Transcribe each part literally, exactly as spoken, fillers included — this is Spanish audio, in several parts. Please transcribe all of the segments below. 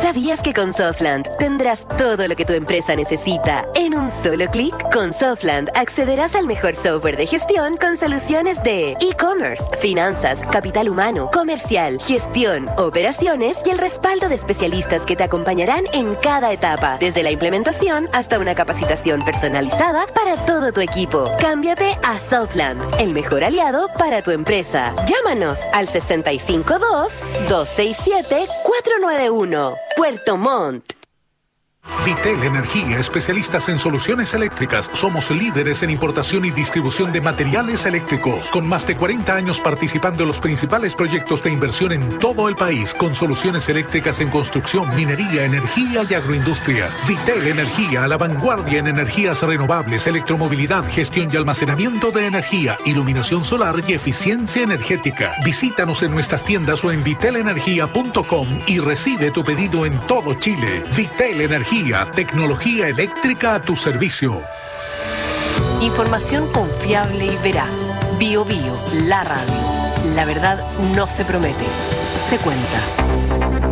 ¿Sabías que con Softland tendrás todo lo que tu empresa necesita en un solo clic? Con Softland accederás al mejor software de gestión con soluciones de e-commerce, finanzas, capital humano, comercial, gestión, operaciones y el respaldo de especialistas que te acompañarán en cada etapa, desde la implementación hasta una capacitación personalizada para todo tu equipo. Cámbiate a Softland, el mejor aliado para tu empresa. Llámanos al sesenta y cinco dos, dos seis siete, cuatro nueve uno. Puerto Montt. Vitel Energía, especialistas en soluciones eléctricas. Somos líderes en importación y distribución de materiales eléctricos, con más de cuarenta años participando en los principales proyectos de inversión en todo el país, con soluciones eléctricas en construcción, minería, energía y agroindustria. Vitel Energía, a la vanguardia en energías renovables, electromovilidad, gestión y almacenamiento de energía, iluminación solar y eficiencia energética. Visítanos en nuestras tiendas o en vitel energía punto com y recibe tu pedido en todo Chile. Vitel Energía, tecnología eléctrica a tu servicio. Información confiable y veraz. Bio Bio, la radio. La verdad no se promete, se cuenta.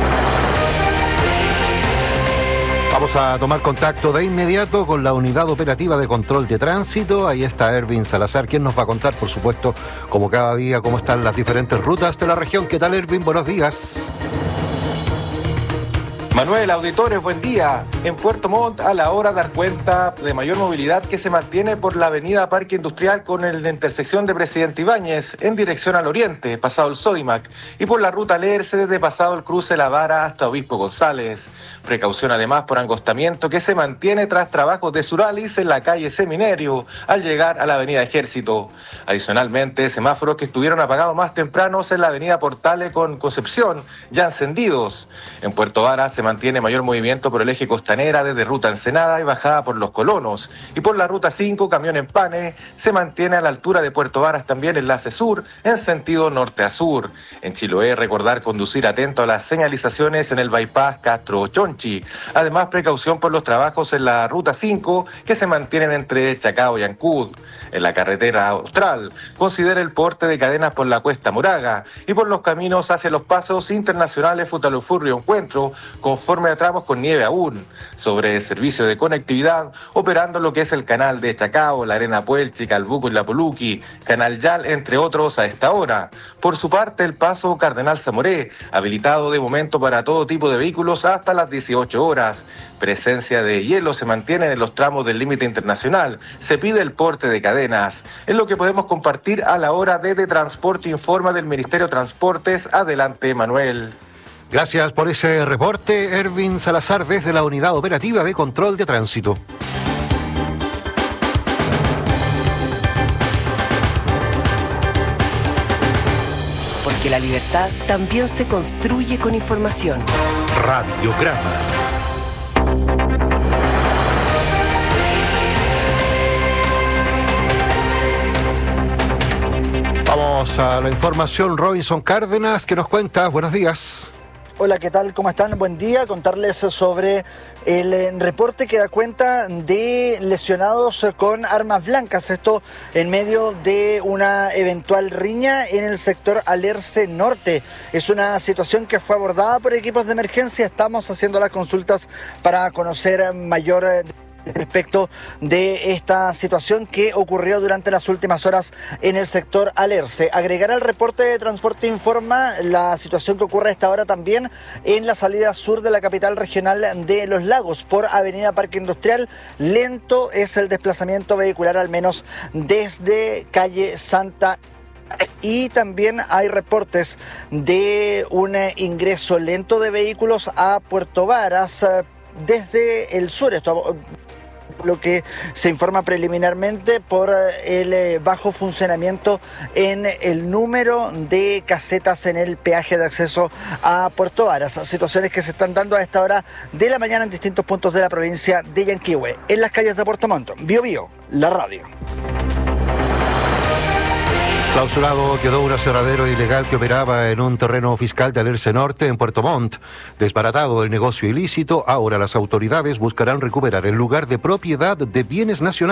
Vamos a tomar contacto de inmediato con la Unidad Operativa de Control de Tránsito. Ahí está Erwin Salazar, quien nos va a contar, por supuesto, como cada día, cómo están las diferentes rutas de la región. ¿Qué tal, Erwin? Buenos días. Manuel, auditores, buen día. En Puerto Montt, a la hora de dar cuenta de mayor movilidad que se mantiene por la avenida Parque Industrial con la intersección de Presidente Ibáñez en dirección al oriente, pasado el Sodimac, y por la ruta Lerce desde pasado el cruce La Vara hasta Obispo González. Precaución además por angostamiento que se mantiene tras trabajos de Suralis en la calle Seminerio al llegar a la avenida Ejército. Adicionalmente, semáforos que estuvieron apagados más tempranos en la avenida Portales con Concepción, ya encendidos. En Puerto Vara se mantiene mayor movimiento por el eje Costanera desde ruta Ensenada y bajada por Los Colonos. Y por la ruta cinco, Camión en Pane, se mantiene a la altura de Puerto Varas también enlace sur en sentido norte a sur. En Chiloé, recordar conducir atento a las señalizaciones en el bypass Castro-Chonchi. Además, precaución por los trabajos en la ruta cinco que se mantienen entre Chacao y Ancud. En la carretera austral, considera el porte de cadenas por la Cuesta Moraga y por los caminos hacia los pasos internacionales Futalufurrio Encuentro, conforme a tramos con nieve aún. Sobre el servicio de conectividad, operando lo que es el canal de Chacao, la Arena Puelchi, Calbuco y La Poluqui, Canal Yal, entre otros, a esta hora. Por su parte, el paso Cardenal Zamoré, habilitado de momento para todo tipo de vehículos hasta las dieciocho horas. Presencia de hielo se mantiene en los tramos del límite internacional. Se pide el porte de cadenas. Es lo que podemos compartir a la hora de, de Transporte Informa del Ministerio de Transportes. Adelante, Manuel. Gracias por ese reporte, Erwin Salazar, desde la Unidad Operativa de Control de Tránsito. Porque la libertad también se construye con información. Radiograma. Vamos a la información. Robinson Cárdenas, ¿qué nos cuentas? Buenos días. Hola, ¿qué tal? ¿Cómo están? Buen día. Contarles sobre el reporte que da cuenta de lesionados con armas blancas. Esto en medio de una eventual riña en el sector Alerce Norte. Es una situación que fue abordada por equipos de emergencia. Estamos haciendo las consultas para conocer mayor respecto de esta situación que ocurrió durante las últimas horas en el sector Alerce. Agregar al reporte de Transporte Informa la situación que ocurre a esta hora también en la salida sur de la capital regional de Los Lagos por Avenida Parque Industrial. Lento es el desplazamiento vehicular, al menos desde calle Santa. Y también hay reportes de un ingreso lento de vehículos a Puerto Varas desde el sur. Esto lo que se informa preliminarmente por el bajo funcionamiento en el número de casetas en el peaje de acceso a Puerto Varas. Situaciones que se están dando a esta hora de la mañana en distintos puntos de la provincia de Yanquihue. En las calles de Puerto Montt, Bio Bio, la radio. Clausurado quedó un aserradero ilegal que operaba en un terreno fiscal de Alerce Norte en Puerto Montt. Desbaratado el negocio ilícito, ahora las autoridades buscarán recuperar el lugar de propiedad de bienes nacionales.